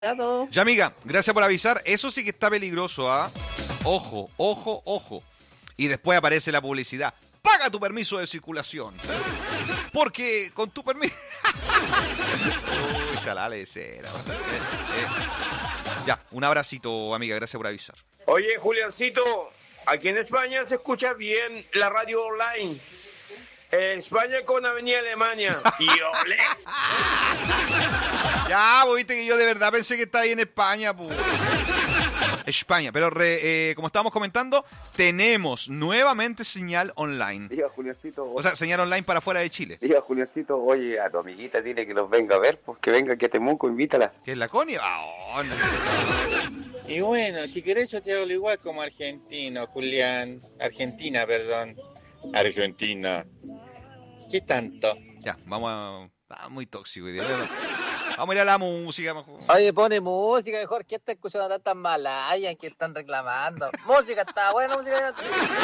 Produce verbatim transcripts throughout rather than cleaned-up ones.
Ya, amiga, gracias por avisar. Eso sí que está peligroso, ¿ah? Ojo, ojo, ojo. Y después aparece la publicidad. Paga tu permiso de circulación. Porque con tu permiso... Chalale, cera. Ya, un abracito, amiga. Gracias por avisar. Oye, Juliancito, aquí en España se escucha bien la radio online. En España con Avenida Alemania. Y ole. Ya, vos viste que yo de verdad pensé que estaba ahí en España, pues. España, pero re, eh, como estábamos comentando, tenemos nuevamente señal online. Diga, Juliancito. O sea, señal online para fuera de Chile. Diga, Juliancito, oye, a tu amiguita dile que los venga a ver, pues que venga aquí a Temuco, invítala. ¿Qué es la Connie? Ah, oh, no. Y bueno, si querés yo te hablo igual como argentino, Julián. Argentina, perdón. Argentina. ¿Qué tanto? Ya, vamos a... Ah, muy tóxico. Vamos a ir a la música mejor. Oye, pone música mejor. ¿Qué está escuchando tantas malayas que están reclamando? Música está buena, música.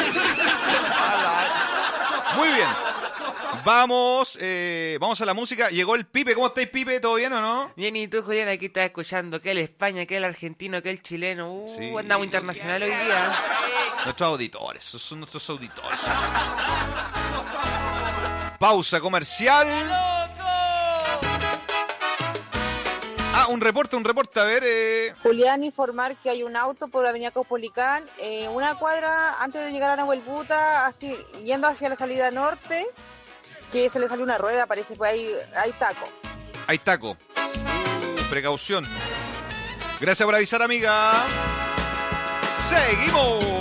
Muy bien. Vamos, eh, vamos a la música. Llegó el Pipe. ¿Cómo estáis, Pipe? ¿Todo bien o no? Bien, y tú, Julián, aquí estás escuchando que el España, que el argentino, que el chileno. Uh, Sí. andamos internacional hoy día. Nuestros auditores, esos son nuestros auditores. Pausa comercial. Ah, un reporte, un reporte, a ver. Eh... Julián, informar que hay un auto por la avenida Caupolicán, eh, una cuadra antes de llegar a Nahuelbuta, así, yendo hacia la salida norte, que se le salió una rueda, parece que hay, hay taco. Hay taco. Precaución. Gracias por avisar, amiga. Seguimos.